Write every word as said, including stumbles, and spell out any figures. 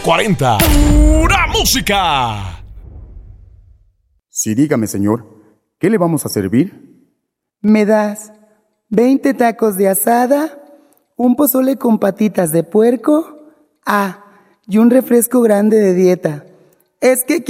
cuarenta. ¡Pura música! Sí, dígame, señor, ¿qué le vamos a servir? ¿Me das veinte tacos de asada, un pozole con patitas de puerco, ah, y un refresco grande de dieta? Es que